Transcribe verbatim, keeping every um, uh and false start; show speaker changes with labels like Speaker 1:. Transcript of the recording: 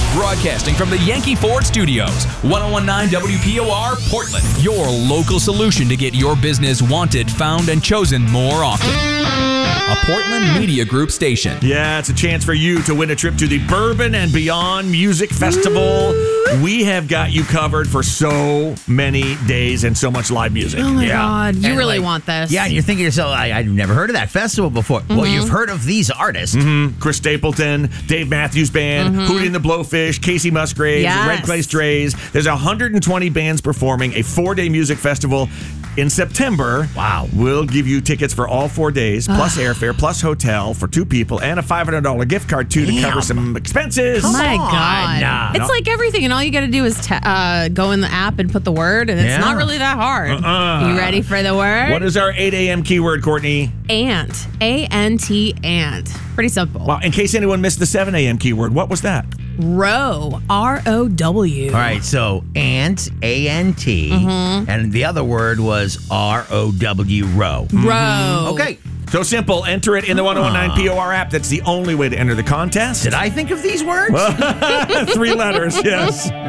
Speaker 1: Broadcasting from the Yankee Ford Studios, ten nineteen W P O R, Portland. Your local solution to get your business wanted, found, and chosen more often. A Portland Media Group station.
Speaker 2: Yeah, it's a chance for you to win a trip to the Bourbon and Beyond Music Festival. We have got you covered for so many days and so much live music.
Speaker 3: Oh, my
Speaker 2: yeah.
Speaker 3: God. You
Speaker 4: And
Speaker 3: really
Speaker 4: like-
Speaker 3: want this.
Speaker 4: Yeah, and you're thinking to yourself, I, I've never heard of that festival before. Well, you've heard of these artists.
Speaker 2: Mm-hmm. Chris Stapleton, Dave Matthews Band,
Speaker 3: Mm-hmm.
Speaker 2: Hootie and the Blowfish, Casey Musgraves,
Speaker 3: Yes.
Speaker 2: Red Clay Strays. There's one hundred twenty bands performing a four-day music festival in September.
Speaker 4: Wow.
Speaker 2: We'll give you tickets for all four days, plus airfare, plus hotel for two people, and a five hundred dollars gift card, too, to
Speaker 4: Damn.
Speaker 2: cover some expenses.
Speaker 3: Oh my
Speaker 4: on.
Speaker 3: God.
Speaker 4: Nah.
Speaker 3: It's
Speaker 2: No.
Speaker 3: like everything, and all you got to do is te- uh, go in the app and put the word, and it's
Speaker 4: Yeah.
Speaker 3: not really that hard.
Speaker 2: Uh-uh.
Speaker 3: You ready for the word?
Speaker 2: What is our eight a.m. keyword, Courtney?
Speaker 3: Ant. A N T, ant. Pretty simple.
Speaker 2: Well, in case anyone missed the seven a.m. keyword, what was that?
Speaker 3: Row. R O W.
Speaker 4: All right, so ant, A N T, and the other word was R O W, row.
Speaker 3: Row.
Speaker 4: Okay.
Speaker 2: So simple. Enter it in the ten nineteen P O R app. That's the only way to enter the contest.
Speaker 4: Did I think of these words?
Speaker 2: Three letters, yes.